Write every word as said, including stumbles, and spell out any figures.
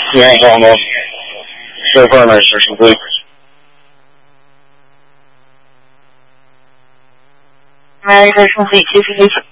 年黄的月份呢是属龟。 那个数字其实也